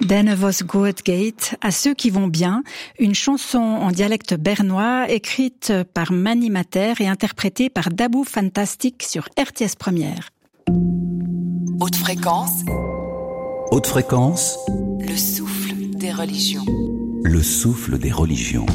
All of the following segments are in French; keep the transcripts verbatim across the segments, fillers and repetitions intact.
Denne vos goed geht, à ceux qui vont bien, une chanson en dialecte bernois écrite par Mani Mater et interprétée par Dabou Fantastic sur R T S Première. Haute fréquence. Haute fréquence. Le souffle des religions. Le souffle des religions.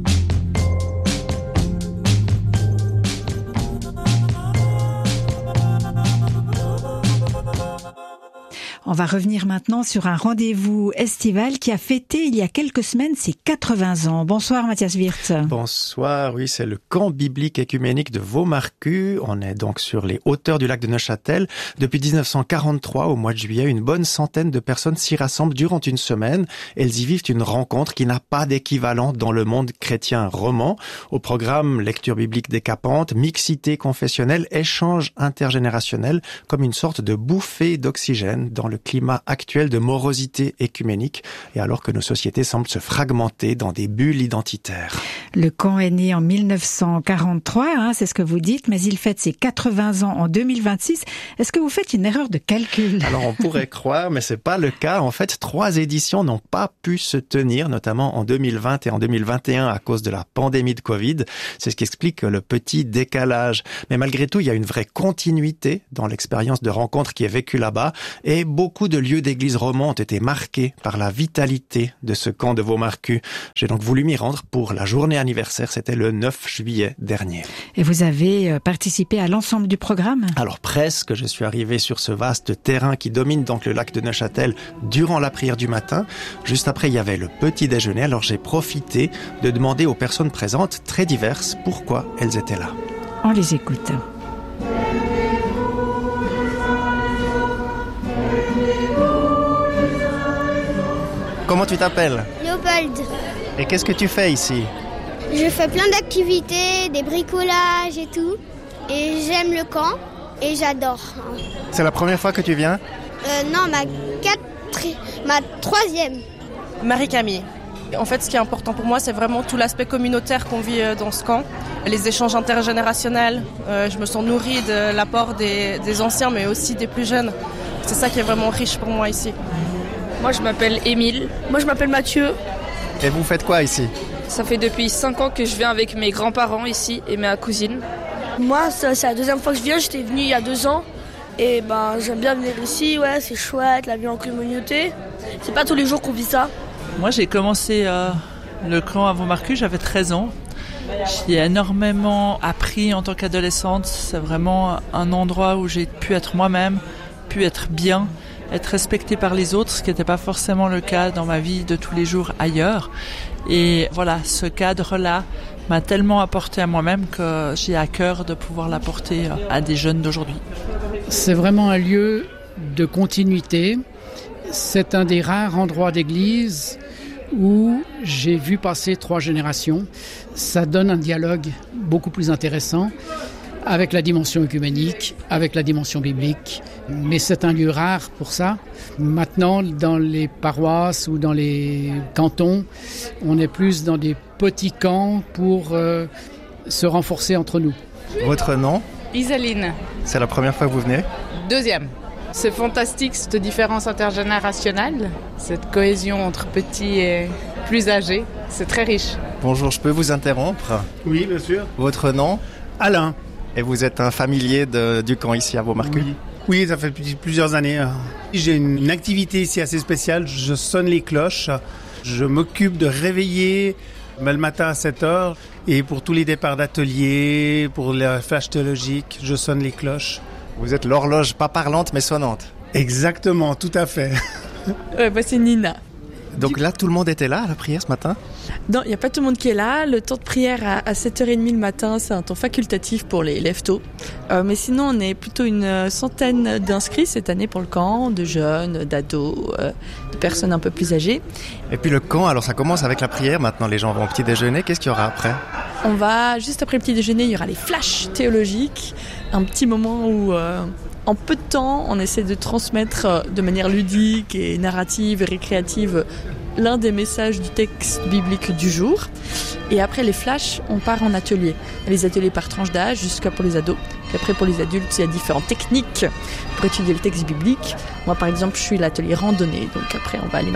On va revenir maintenant sur un rendez-vous estival qui a fêté il y a quelques semaines ses quatre-vingts ans. Bonsoir Mathias Wirtz. Bonsoir, oui, c'est le camp biblique écuménique de Vaumarcus. On est donc sur les hauteurs du lac de Neuchâtel. Depuis dix-neuf cent quarante-trois, au mois de juillet, une bonne centaine de personnes s'y rassemblent durant une semaine. Elles y vivent une rencontre qui n'a pas d'équivalent dans le monde chrétien roman. Au programme, lecture biblique décapante, mixité confessionnelle, échange intergénérationnel, comme une sorte de bouffée d'oxygène dans le climat actuel de morosité écuménique, et alors que nos sociétés semblent se fragmenter dans des bulles identitaires. Le camp est né en mille neuf cent quarante-trois, hein, c'est ce que vous dites, mais il fête ses quatre-vingts ans en deux mille vingt-six. Est-ce que vous faites une erreur de calcul ? Alors on pourrait croire, mais c'est pas le cas. En fait, trois éditions n'ont pas pu se tenir, notamment en deux mille vingt et en deux mille vingt et un à cause de la pandémie de Covid. C'est ce qui explique le petit décalage. Mais malgré tout, il y a une vraie continuité dans l'expérience de rencontre qui est vécue là-bas, et beaucoup de lieux d'église romans ont été marqués par la vitalité de ce camp de Vaumarcus. J'ai donc voulu m'y rendre pour la journée anniversaire, c'était le neuf juillet dernier. Et vous avez participé à l'ensemble du programme ? Alors presque, je suis arrivé sur ce vaste terrain qui domine donc le lac de Neuchâtel durant la prière du matin. Juste après, il y avait le petit déjeuner, alors j'ai profité de demander aux personnes présentes, très diverses, pourquoi elles étaient là. On les écoute. Comment tu t'appelles ? Léopold. Et qu'est-ce que tu fais ici ? Je fais plein d'activités, des bricolages et tout. Et j'aime le camp et j'adore. C'est la première fois que tu viens ? Euh, non, ma quatre... ma troisième. Marie-Camille. En fait, ce qui est important pour moi, c'est vraiment tout l'aspect communautaire qu'on vit dans ce camp. Les échanges intergénérationnels. Euh, je me sens nourrie de l'apport des, des anciens, mais aussi des plus jeunes. C'est ça qui est vraiment riche pour moi ici. Moi, je m'appelle Émile. Moi, je m'appelle Mathieu. Et vous faites quoi ici ? Ça fait depuis cinq ans que je viens avec mes grands-parents ici et ma cousine. Moi, ça, c'est la deuxième fois que je viens. J'étais venu il y a deux ans. Et ben, j'aime bien venir ici. Ouais, c'est chouette, la vie en communauté. C'est pas tous les jours qu'on vit ça. Moi, j'ai commencé euh, le camp à Vaumarcus, j'avais treize ans. J'ai énormément appris en tant qu'adolescente. C'est vraiment un endroit où j'ai pu être moi-même, pu être bien, être respectée par les autres, ce qui n'était pas forcément le cas dans ma vie de tous les jours ailleurs. Et voilà, ce cadre-là m'a tellement apporté à moi-même que j'ai à cœur de pouvoir l'apporter à des jeunes d'aujourd'hui. C'est vraiment un lieu de continuité. C'est un des rares endroits d'église où j'ai vu passer trois générations. Ça donne un dialogue beaucoup plus intéressant avec la dimension œcuménique, avec la dimension biblique. Mais c'est un lieu rare pour ça. Maintenant, dans les paroisses ou dans les cantons, on est plus dans des petits camps pour euh, se renforcer entre nous. Votre nom ? Isaline. C'est la première fois que vous venez ? Deuxième. C'est fantastique, cette différence intergénérationnelle, cette cohésion entre petits et plus âgés. C'est très riche. Bonjour, je peux vous interrompre ? Oui, bien sûr. Votre nom ? Alain. Et vous êtes un familier de, du camp ici à Vaumarcus ? Oui. Oui, ça fait plusieurs années. J'ai une activité ici assez spéciale. Je sonne les cloches. Je m'occupe de réveiller le matin à sept heures. Et pour tous les départs d'atelier, pour les flashs théologiques, je sonne les cloches. Vous êtes l'horloge pas parlante mais sonnante. Exactement, tout à fait. Ouais, bah c'est Nina. Donc là, tout le monde était là à la prière ce matin ? Non, il n'y a pas tout le monde qui est là. Le temps de prière à, à sept heures trente le matin, c'est un temps facultatif pour les lève-tôt. Euh, mais sinon, on est plutôt une centaine d'inscrits cette année pour le camp, de jeunes, d'ados, euh, de personnes un peu plus âgées. Et puis le camp, alors ça commence avec la prière. Maintenant, les gens vont au petit déjeuner. Qu'est-ce qu'il y aura après ? On va, juste après le petit déjeuner, il y aura les flashs théologiques. Un petit moment où... Euh, En peu de temps, on essaie de transmettre de manière ludique et narrative et récréative l'un des messages du texte biblique du jour. Et après les flashs, on part en atelier. Les ateliers par tranche d'âge, jusqu'à pour les ados. Puis après, pour les adultes, il y a différentes techniques pour étudier le texte biblique. Moi, par exemple, je suis l'atelier randonnée. Donc après, on va aller